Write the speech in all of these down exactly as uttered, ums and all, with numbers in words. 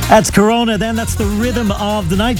That's Corona then, that's the rhythm of the night.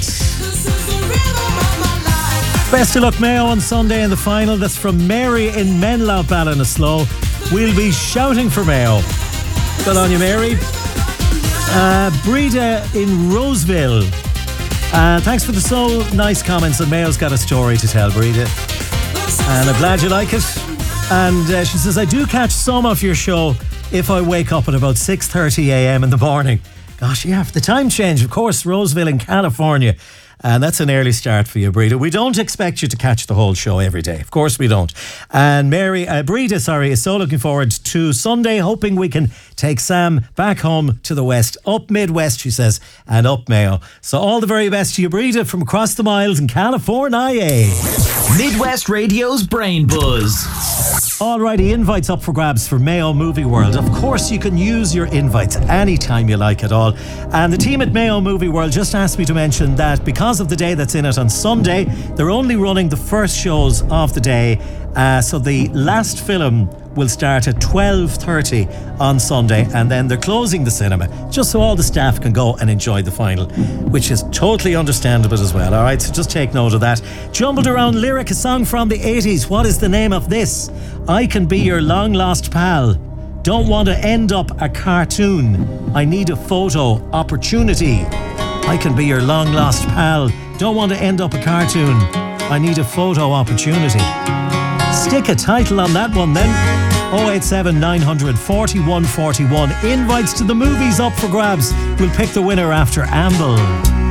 Best of luck Mayo on Sunday in the final. That's from Mary in Menlough, Ballinasloe. We'll be shouting for Mayo. Good on you, Mary. Uh, Breda in Roseville. Uh, thanks for the so nice comments, and Mayo's got a story to tell, Breda. And I'm glad you like it. And uh, she says, I do catch some of your show if I wake up at about six thirty a.m. in the morning. Gosh, yeah, the time change, of course, Roseville in California. And that's an early start for you, Breda. We don't expect you to catch the whole show every day. Of course we don't. And Mary, uh, Breda, sorry, is so looking forward to Sunday, hoping we can take Sam back home to the west. Up Midwest, she says, and up Mayo. So all the very best to you, Breda, from across the miles in California. Midwest Radio's Brain Buzz. Alrighty, invites up for grabs for Mayo Movie World. Of course, you can use your invites anytime you like at all. And the team at Mayo Movie World just asked me to mention that because of the day that's in it on Sunday, they're only running the first shows of the day. Uh, so the last film will start at twelve thirty on Sunday, and then they're closing the cinema just so all the staff can go and enjoy the final, which is totally understandable as well. Alright, so just take note of that. Jumbled around lyric, a song from the eighties. What is the name of this? I Can Be Your Long Lost Pal. Don't want to end up a cartoon. I Need a Photo Opportunity. I Can Be Your Long Lost Pal. Don't want to end up a cartoon. I Need a Photo Opportunity. Stick a title on that one then. oh eight seven nine hundred forty-one forty-one. Invites to the movies up for grabs. We'll pick the winner after Amble.